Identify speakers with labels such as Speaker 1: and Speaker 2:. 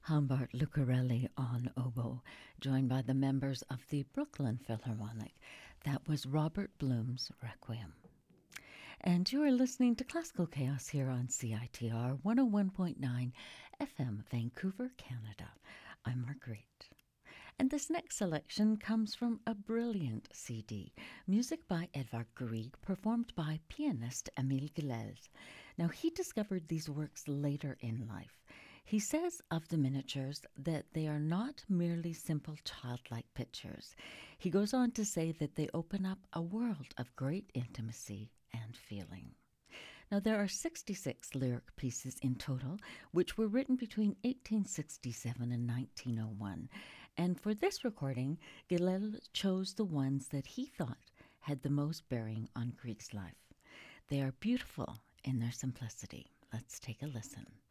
Speaker 1: Humbert Lucarelli on oboe, joined by the members of the Brooklyn Philharmonic. That was Robert Bloom's Requiem. And you are listening to Classical Chaos here on CITR 101.9 FM, Vancouver, Canada. I'm Marguerite. And this next selection comes from a brilliant CD, music by Edvard Grieg, performed by pianist Emil Gilels. Now, he discovered these works later in life. He says of the miniatures that they are not merely simple childlike pictures. He goes on to say that they open up a world of great intimacy and feeling. Now, there are 66 lyric pieces in total, which were written between 1867 and 1901. And for this recording, Gilels chose the ones that he thought had the most bearing on Grieg's life. They are beautiful in their simplicity. Let's take a listen.